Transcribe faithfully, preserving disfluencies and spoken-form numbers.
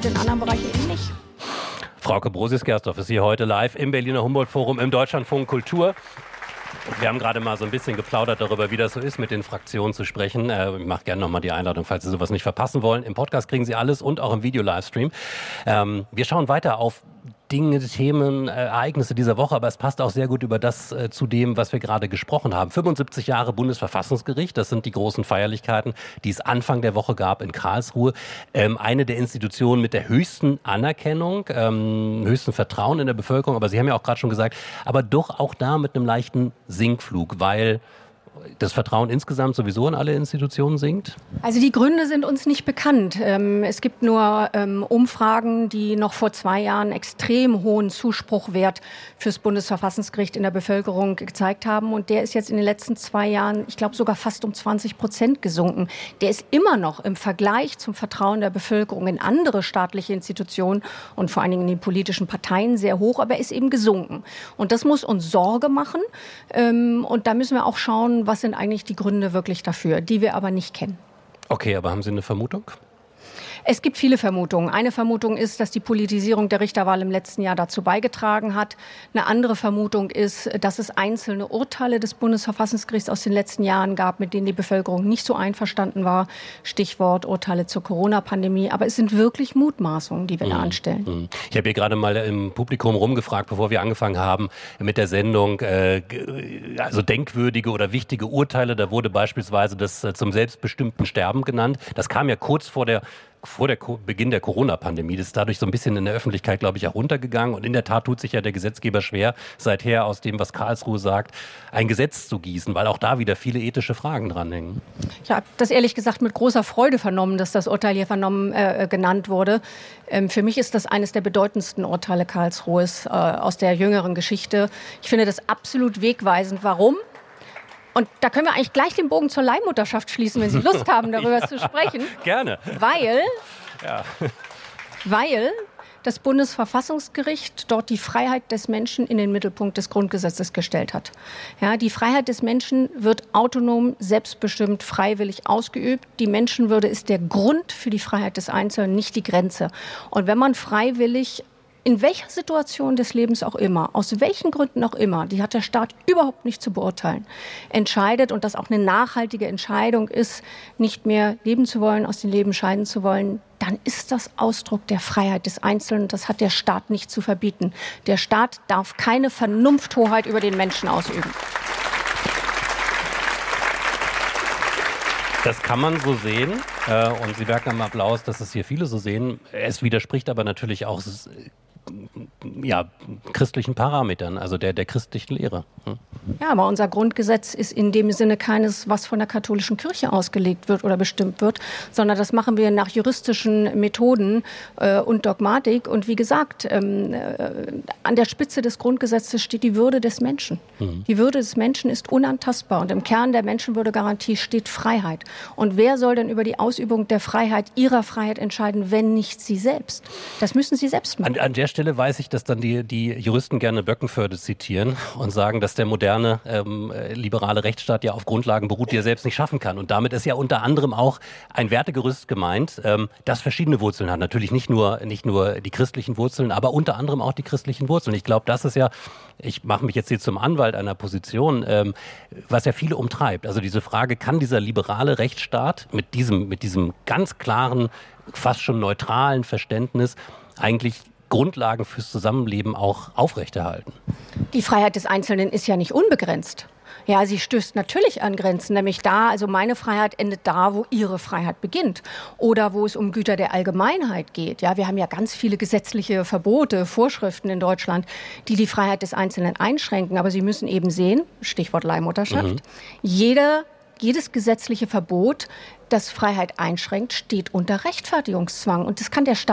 und in anderen Bereichen eben nicht. Frauke Brosis-Gersdorf ist hier heute live im Berliner Humboldt-Forum im Deutschlandfunk Kultur. Wir haben gerade mal so ein bisschen geplaudert darüber, wie das so ist, mit den Fraktionen zu sprechen. Äh, ich mache gerne nochmal die Einladung, falls Sie sowas nicht verpassen wollen. Im Podcast kriegen Sie alles und auch im Video-Livestream. Ähm, wir schauen weiter auf Dinge, Themen, äh, Ereignisse dieser Woche, aber es passt auch sehr gut über das äh, zu dem, was wir gerade gesprochen haben. fünfundsiebzig Jahre Bundesverfassungsgericht, das sind die großen Feierlichkeiten, die es Anfang der Woche gab in Karlsruhe. Ähm, eine der Institutionen mit der höchsten Anerkennung, ähm, höchsten Vertrauen in der Bevölkerung, aber Sie haben ja auch gerade schon gesagt, aber doch auch da mit einem leichten Sinkflug, weil das Vertrauen insgesamt sowieso in alle Institutionen sinkt? Also die Gründe sind uns nicht bekannt. Es gibt nur Umfragen, die noch vor zwei Jahren extrem hohen Zuspruchwert fürs Bundesverfassungsgericht in der Bevölkerung gezeigt haben. Und der ist jetzt in den letzten zwei Jahren, ich glaube, sogar fast um zwanzig Prozent gesunken. Der ist immer noch im Vergleich zum Vertrauen der Bevölkerung in andere staatliche Institutionen und vor allen Dingen in die politischen Parteien sehr hoch, aber er ist eben gesunken. Und das muss uns Sorge machen. Und da müssen wir auch schauen, was sind eigentlich die Gründe wirklich dafür, die wir aber nicht kennen. Okay, aber haben Sie eine Vermutung? Es gibt viele Vermutungen. Eine Vermutung ist, dass die Politisierung der Richterwahl im letzten Jahr dazu beigetragen hat. Eine andere Vermutung ist, dass es einzelne Urteile des Bundesverfassungsgerichts aus den letzten Jahren gab, mit denen die Bevölkerung nicht so einverstanden war. Stichwort Urteile zur Corona-Pandemie. Aber es sind wirklich Mutmaßungen, die wir mhm. da anstellen. Ich habe hier gerade mal im Publikum rumgefragt, bevor wir angefangen haben mit der Sendung, äh, also denkwürdige oder wichtige Urteile. Da wurde beispielsweise das äh, zum selbstbestimmten Sterben genannt. Das kam ja kurz vor der vor der Co- Beginn der Corona-Pandemie. Das ist dadurch so ein bisschen in der Öffentlichkeit, glaube ich, auch runtergegangen. Und in der Tat tut sich ja der Gesetzgeber schwer, seither aus dem, was Karlsruhe sagt, ein Gesetz zu gießen, weil auch da wieder viele ethische Fragen dranhängen. Ich habe das ehrlich gesagt mit großer Freude vernommen, dass das Urteil hier vernommen, äh, genannt wurde. Ähm, für mich ist das eines der bedeutendsten Urteile Karlsruhes äh, aus der jüngeren Geschichte. Ich finde das absolut wegweisend. Warum? Und da können wir eigentlich gleich den Bogen zur Leihmutterschaft schließen, wenn Sie Lust haben, darüber ja, zu sprechen. Gerne. Weil, ja. weil das Bundesverfassungsgericht dort die Freiheit des Menschen in den Mittelpunkt des Grundgesetzes gestellt hat. Ja, die Freiheit des Menschen wird autonom, selbstbestimmt, freiwillig ausgeübt. Die Menschenwürde ist der Grund für die Freiheit des Einzelnen, nicht die Grenze. Und wenn man freiwillig in welcher Situation des Lebens auch immer, aus welchen Gründen auch immer, die hat der Staat überhaupt nicht zu beurteilen, entscheidet und das auch eine nachhaltige Entscheidung ist, nicht mehr leben zu wollen, aus dem Leben scheiden zu wollen, dann ist das Ausdruck der Freiheit des Einzelnen. Das hat der Staat nicht zu verbieten. Der Staat darf keine Vernunfthoheit über den Menschen ausüben. Das kann man so sehen äh, und Sie merken am Applaus, dass es hier viele so sehen. Es widerspricht aber natürlich auch ja, christlichen Parametern, also der, der christlichen Lehre. Hm? Ja, aber unser Grundgesetz ist in dem Sinne keines, was von der katholischen Kirche ausgelegt wird oder bestimmt wird, sondern das machen wir nach juristischen Methoden äh, und Dogmatik. Und wie gesagt, ähm, äh, an der Spitze des Grundgesetzes steht die Würde des Menschen. Mhm. Die Würde des Menschen ist unantastbar und im Kern der Menschenwürdegarantie steht Freiheit. Und wer soll denn über die Ausübung der Freiheit, ihrer Freiheit entscheiden, wenn nicht Sie selbst? Das müssen Sie selbst machen. An, an der Stelle weiß ich, dass dann die, die Juristen gerne Böckenförde zitieren und sagen, dass der moderne ähm, liberale Rechtsstaat ja auf Grundlagen beruht, die er selbst nicht schaffen kann. Und damit ist ja unter anderem auch ein Wertegerüst gemeint, ähm, das verschiedene Wurzeln hat. Natürlich nicht nur, nicht nur die christlichen Wurzeln, aber unter anderem auch die christlichen Wurzeln. Ich glaube, das ist ja, ich mache mich jetzt hier zum Anwalt einer Position, ähm, was ja viele umtreibt. Also diese Frage, kann dieser liberale Rechtsstaat mit diesem, mit diesem ganz klaren, fast schon neutralen Verständnis eigentlich Grundlagen fürs Zusammenleben auch aufrechterhalten? Die Freiheit des Einzelnen ist ja nicht unbegrenzt. Ja, sie stößt natürlich an Grenzen, nämlich da, also meine Freiheit endet da, wo Ihre Freiheit beginnt oder wo es um Güter der Allgemeinheit geht. Ja, wir haben ja ganz viele gesetzliche Verbote, Vorschriften in Deutschland, die die Freiheit des Einzelnen einschränken. Aber Sie müssen eben sehen, Stichwort Leihmutterschaft, mhm. jede, jedes gesetzliche Verbot, das Freiheit einschränkt, steht unter Rechtfertigungszwang. Und das kann der Staat